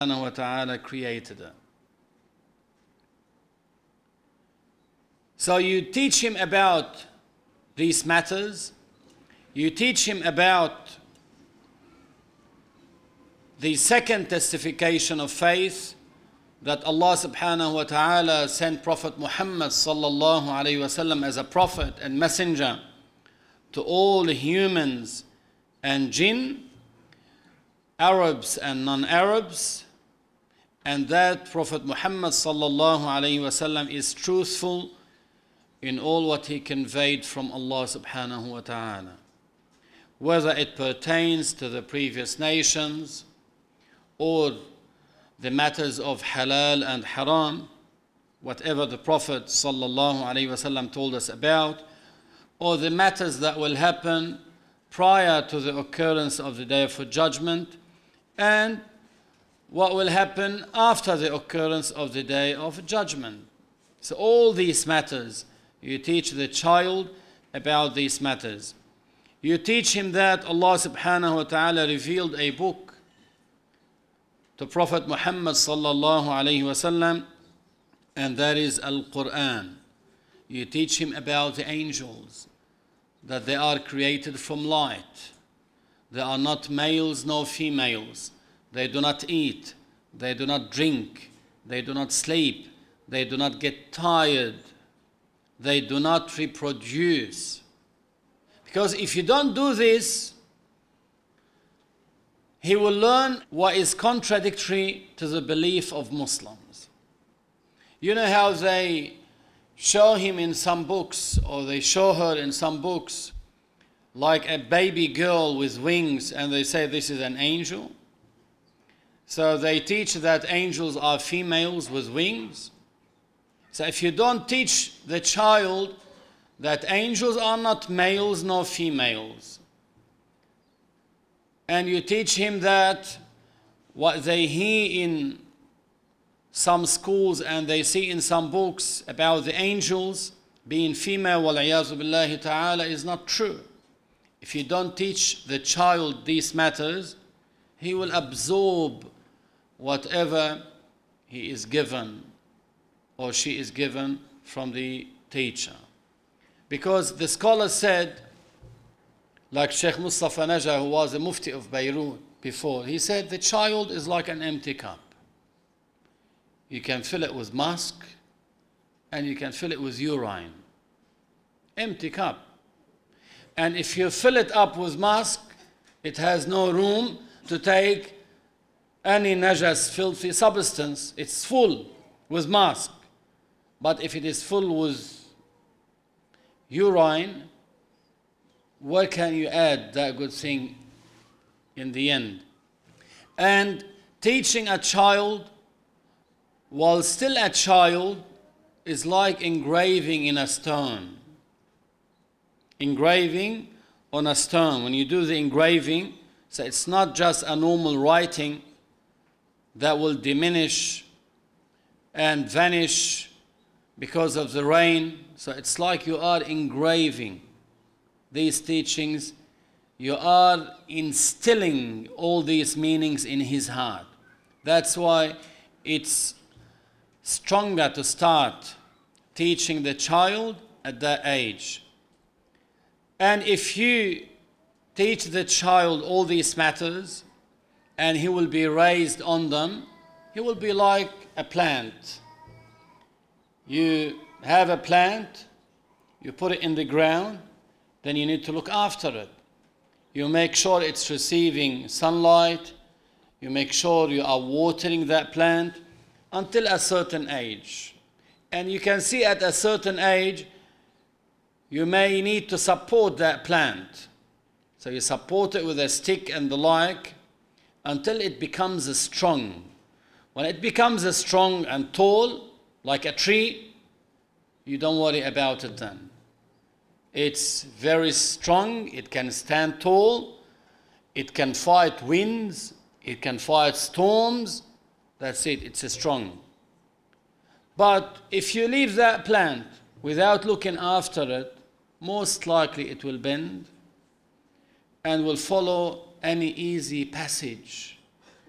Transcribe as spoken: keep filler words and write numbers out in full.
wa ta'ala created her. So you teach him about these matters, you teach him about the second testification of faith, that Allah subhanahu wa ta'ala sent Prophet Muhammad sallallahu alayhi wa sallam as a prophet and messenger to all humans and jinn, Arabs and non-Arabs, and that Prophet Muhammad sallallahu alayhi wa sallam is truthful in all what he conveyed from Allah subhanahu wa ta'ala, whether it pertains to the previous nations or the matters of halal and haram, whatever the Prophet sallallahu alaihi wasallam told us about, or the matters that will happen prior to the occurrence of the Day of Judgment, and what will happen after the occurrence of the Day of Judgment. So all these matters, you teach the child about these matters. You teach him that Allah subhanahu wa ta'ala revealed a book to Prophet Muhammad sallallahu alayhi wasallam, and that is Al-Quran. You teach him about the angels, that they are created from light. They are not males nor females. They do not eat. They do not drink. They do not sleep. They do not get tired. They do not reproduce. Because if you don't do this, he will learn what is contradictory to the belief of Muslims. You know how they show him in some books, or they show her in some books, like a baby girl with wings, and they say this is an angel? So they teach that angels are females with wings. So if you don't teach the child that angels are not males nor females, and you teach him that what they hear in some schools and they see in some books about the angels being female, wal-iyazu billahi ta'ala, is not true. If you don't teach the child these matters, he will absorb whatever he is given or she is given from the teacher. Because the scholar said, like Sheikh Mustafa Najah, who was the Mufti of Beirut before, he said the child is like an empty cup. You can fill it with musk and you can fill it with urine. Empty cup. And if you fill it up with musk, it has no room to take any najas, filthy substance. It's full with musk. But if it is full with urine, where can you add that good thing in the end? And teaching a child while still a child is like engraving in a stone. Engraving on a stone. When you do the engraving, so it's not just a normal writing that will diminish and vanish because of the rain. So it's like you are engraving these teachings, you are instilling all these meanings in his heart. That's why it's stronger to start teaching the child at that age. And if you teach the child all these matters and he will be raised on them, he will be like a plant. You have a plant, you put it in the ground, then you need to look after it. You make sure it's receiving sunlight. You make sure you are watering that plant until a certain age. And you can see at a certain age, you may need to support that plant. So you support it with a stick and the like until it becomes strong. When it becomes strong and tall, like a tree, you don't worry about it then. It's very strong, it can stand tall, it can fight winds, it can fight storms. That's it, it's strong. But if you leave that plant without looking after it, most likely it will bend and will follow any easy passage